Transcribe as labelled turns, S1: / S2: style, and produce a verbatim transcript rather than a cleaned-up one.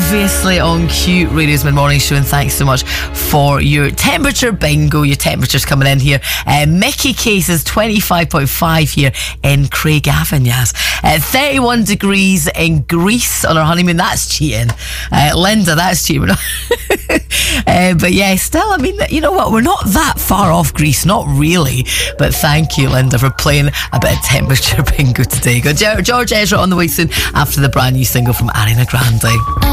S1: obviously on Q Radio's mid-morning show, and thanks so much for your temperature bingo. Your temperature's coming in here. Uh, Mickey K says twenty-five point five here in Craigavon, yes. Uh, thirty-one degrees in Greece on our honeymoon. That's cheating. Uh, Linda, that's cheating. uh, but yeah, still, I mean, you know what? We're not that far off Greece, not really. But thank you, Linda, for playing a bit of temperature bingo today. Got George Ezra on the way soon after the brand new single from Ariana Grande.